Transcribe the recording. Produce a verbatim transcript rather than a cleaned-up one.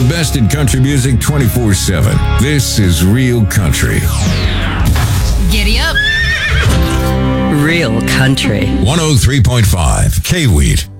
the best in country music twenty-four seven. This is Real Country. Giddy up. Real Country. one oh three point five K-Wheat.